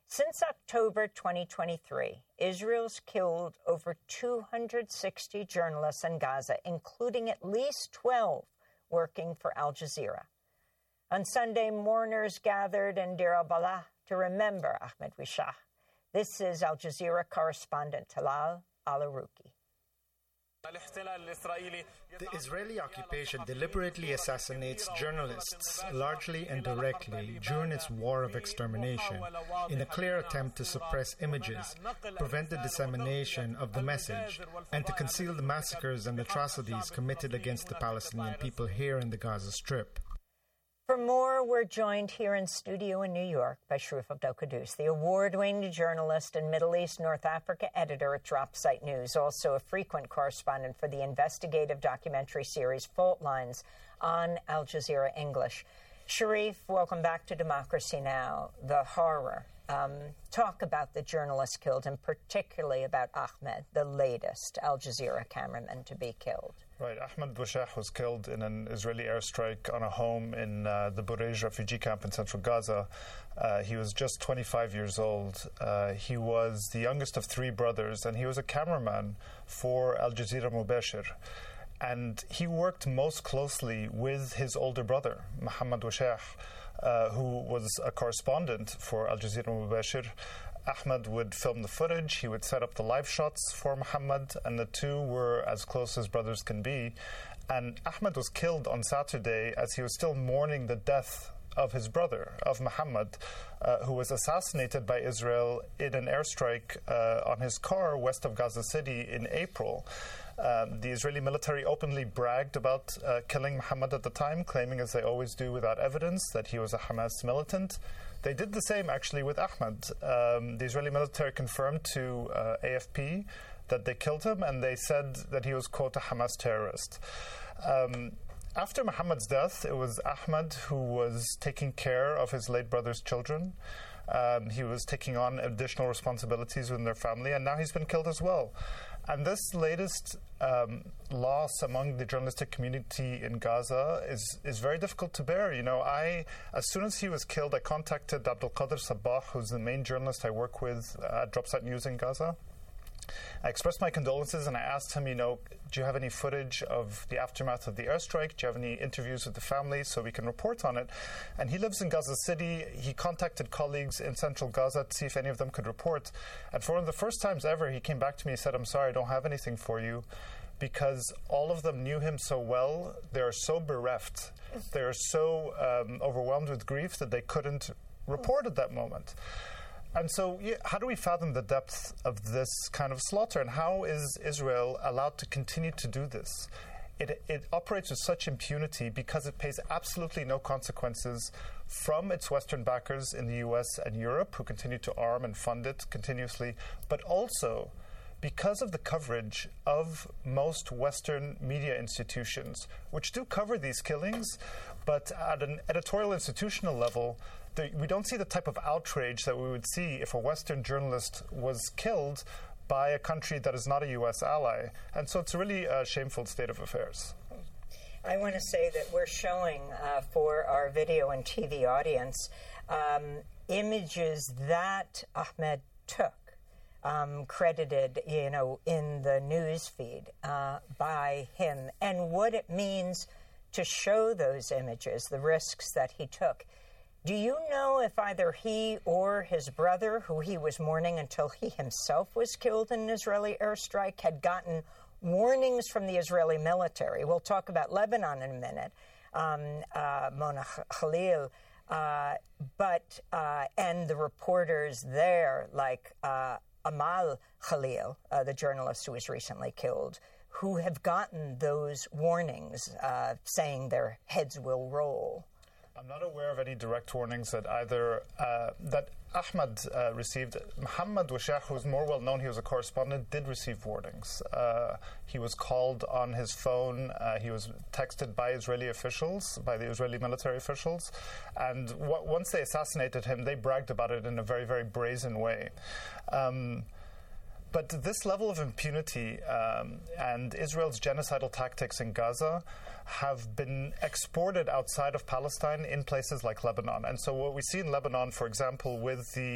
Since October 2023, Israel's killed over 260 journalists in Gaza, including at least 12 working for Al Jazeera. On Sunday, mourners gathered in Deir al-Balah to remember Ahmed Wishah. This is Al Jazeera correspondent Talal Al-Arouki. The Israeli occupation deliberately assassinates journalists, largely and directly, during its war of extermination, in a clear attempt to suppress images, prevent the dissemination of the message, and to conceal the massacres and atrocities committed against the Palestinian people here in the Gaza Strip. For more, we're joined here in studio in New York by Sharif Abdel-Quddus, the award-winning journalist and Middle East North Africa editor at Dropsite News, also a frequent correspondent for the investigative documentary series Fault Lines on Al Jazeera English. Sharif, welcome back to Democracy Now!, the horror. Talk about the journalists killed, and particularly about Ahmed, the latest Al Jazeera cameraman to be killed. Right. Ahmed Wishah was killed in an Israeli airstrike on a home in the Bureij refugee camp in central Gaza. He was just 25 years old. He was the youngest of three brothers, and he was a cameraman for Al Jazeera Mubashir. And he worked most closely with his older brother, Mohammed Wishah, who was a correspondent for Al Jazeera Mubashir. Ahmed would film the footage, he would set up the live shots for Mohammed, and the two were as close as brothers can be. And Ahmed was killed on Saturday as he was still mourning the death of his brother, of Mohammed, who was assassinated by Israel in an airstrike on his car west of Gaza City in April. The Israeli military openly bragged about killing Mohammed at the time, claiming, as they always do without evidence, that he was a Hamas militant. They did the same, actually, with Ahmed. The Israeli military confirmed to AFP that they killed him, and they said that he was, quote, a Hamas terrorist. After Mohammed's death, it was Ahmed who was taking care of his late brother's children. He was taking on additional responsibilities within their family, and now he's been killed as well. And this latest loss among the journalistic community in Gaza is very difficult to bear. You know, as soon as he was killed, I contacted Abdul Qadir Sabbah, who's the main journalist I work with at Dropsite News in Gaza. I expressed my condolences, and I asked him, do you have any footage of the aftermath of the airstrike? Do you have any interviews with the family so we can report on it? And he lives in Gaza City. He contacted colleagues in central Gaza to see if any of them could report. And for one of the first times ever, he came back to me and said, I'm sorry, I don't have anything for you, because all of them knew him so well. They're so bereft. They're so overwhelmed with grief that they couldn't report at that moment. And so, how do we fathom the depth of this kind of slaughter, and how is Israel allowed to continue to do this? It operates with such impunity because it pays absolutely no consequences from its Western backers in the US and Europe, who continue to arm and fund it continuously, but also because of the coverage of most Western media institutions, which do cover these killings, but at an editorial institutional level, we don't see the type of outrage that we would see if a Western journalist was killed by a country that is not a U.S. ally. And so it's a really shameful state of affairs. I want to say that we're showing for our video and TV audience images that Ahmed took, credited, in the news feed by him, and what it means to show those images, the risks that he took. Do you know if either he or his brother, who he was mourning until he himself was killed in an Israeli airstrike, had gotten warnings from the Israeli military? We'll talk about Lebanon in a minute, Mona Khalil, and the reporters there, like Amal Khalil, the journalist who was recently killed, who have gotten those warnings saying their heads will roll. I'm not aware of any direct warnings that either that Ahmed received. Mohammed Wishah, who's more well known, he was a correspondent, did receive warnings. He was called on his phone. He was texted by Israeli officials, by the Israeli military officials. And once they assassinated him, they bragged about it in a very, very brazen way. But this level of impunity and Israel's genocidal tactics in Gaza have been exported outside of Palestine in places like Lebanon. And so what we see in Lebanon, for example, with the